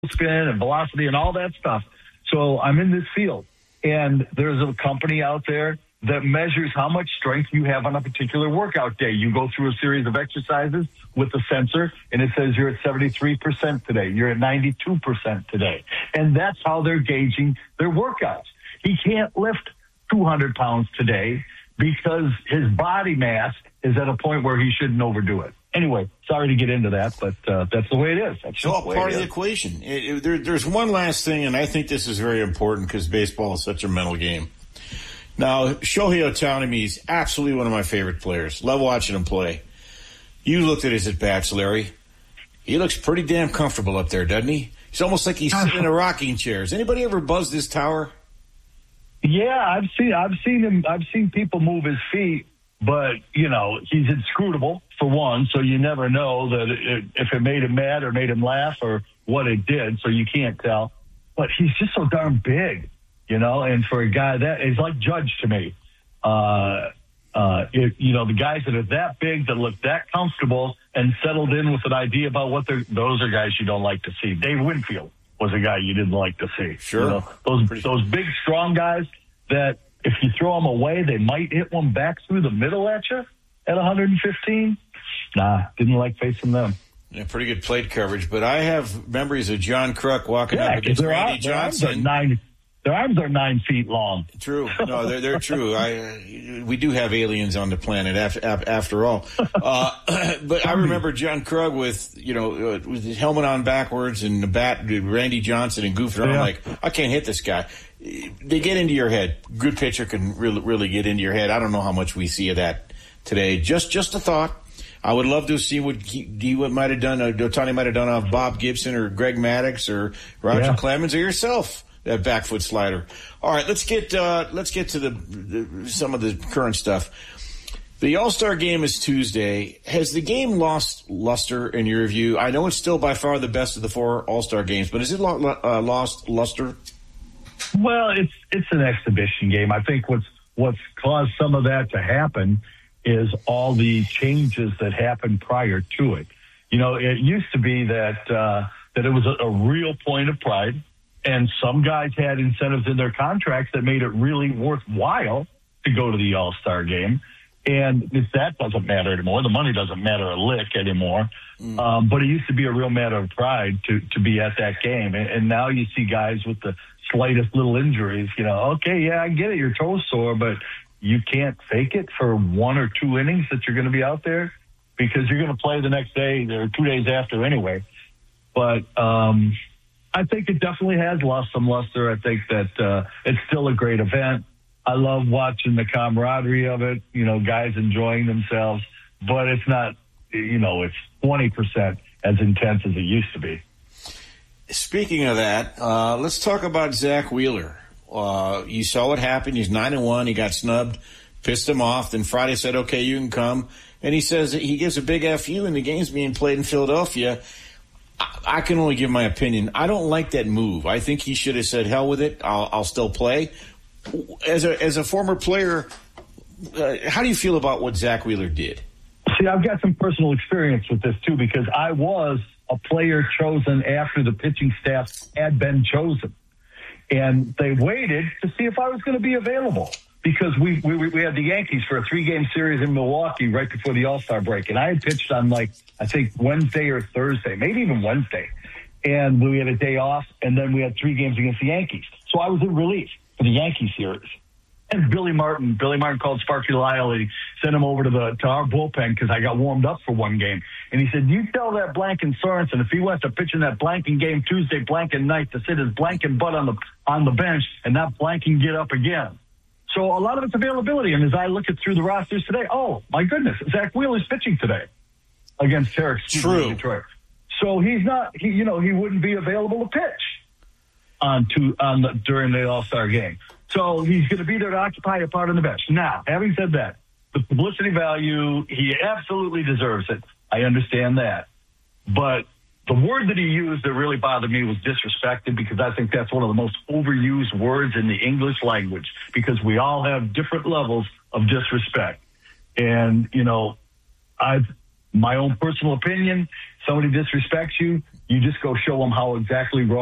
spin and velocity and all that stuff. So I'm in this field, and there's a company out there that measures how much strength you have on a particular workout day. You go through a series of exercises with a sensor, and it says you're at 73% today. You're at 92% today. And that's how they're gauging their workouts. He can't lift 200 pounds today because his body mass is at a point where he shouldn't overdo it. Anyway, sorry to get into that, but that's the way it is. That's it's all part of the equation. There's one last thing, and I think this is very important because baseball is such a mental game. Now, Shohei Ohtani is absolutely one of my favorite players. Love watching him play. You looked at his at-bats, Larry. He looks pretty damn comfortable up there, doesn't he? He's almost like he's sitting in a rocking chair. Has anybody ever buzzed his tower? Yeah, I've seen him. I've seen people move his feet, but he's inscrutable for one, so you never know if it made him mad or made him laugh or what it did, so you can't tell. But he's just so darn big, and for a guy that is like Judge to me. The guys that are that big, that look that comfortable and settled in with an idea about those are guys you don't like to see. Dave Winfield was a guy you didn't like to see. Sure. Those big, strong guys that if you throw them away, they might hit one back through the middle at you at 115. Nah, didn't like facing them. Yeah, pretty good plate coverage, but I have memories of John Kruk walking up against Randy Johnson. Their arms are 9 feet long. True. No, they're true. We do have aliens on the planet after all. But I remember John Krug with his helmet on backwards and the bat, Randy Johnson and goofing around like, I can't hit this guy. They get into your head. Good pitcher can really get into your head. I don't know how much we see of that today. Just a thought. I would love to see what Ohtani might have done off Bob Gibson or Greg Maddux or Roger Clemens or yourself. That back foot slider. All right, let's get to some of the current stuff. The All-Star game is Tuesday. Has the game lost luster in your view? I know it's still by far the best of the 4 All-Star games, but has it lost luster? Well, it's an exhibition game. I think what's caused some of that to happen is all the changes that happened prior to it. It used to be that it was a real point of pride. And some guys had incentives in their contracts that made it really worthwhile to go to the All-Star game. And if that doesn't matter anymore, the money doesn't matter a lick anymore. But it used to be a real matter of pride to be at that game. And now you see guys with the slightest little injuries, okay, yeah, I get it, your toe's sore, but you can't fake it for 1 or 2 innings that you're going to be out there because you're going to play the next day or 2 days after anyway. But, I think it definitely has lost some luster. I think that it's still a great event. I love watching the camaraderie of it, guys enjoying themselves, but it's not, it's 20% as intense as it used to be. Speaking of that, let's talk about Zach Wheeler. You saw what happened. He's 9-1. He got snubbed, pissed him off. Then Friday said, okay, you can come. And he says that he gives a big FU and the game's being played in Philadelphia. I can only give my opinion. I don't like that move. I think he should have said, hell with it. I'll still play. As a former player, how do you feel about what Zach Wheeler did? See, I've got some personal experience with this, too, because I was a player chosen after the pitching staff had been chosen. And they waited to see if I was going to be available because we had the Yankees for a 3-game series in Milwaukee right before the All-Star break. And I had pitched on, I think Wednesday or Thursday, maybe even Wednesday. And we had a day off, and then we had 3 games against the Yankees. So I was in relief for the Yankee series. And Billy Martin called Sparky Lyle. He sent him over to our bullpen because I got warmed up for 1 game. And he said, you tell that Blanken Sorensen if he wants to pitch in that Blanken game Tuesday, Blanken night, to sit his Blanken butt on the bench and not Blanken get up again. So a lot of it's availability. And as I look through the rosters today, oh, my goodness, Zach Wheeler's pitching today against Tarek Stevens in Detroit. So he's not, he wouldn't be available to pitch during the All-Star game. So he's going to be there to occupy a part on the bench. Now, having said that, the publicity value, he absolutely deserves it. I understand that. But the word that he used that really bothered me was disrespected, because I think that's one of the most overused words in the English language, because we all have different levels of disrespect. And, I've my own personal opinion, somebody disrespects you, you just go show them how exactly wrong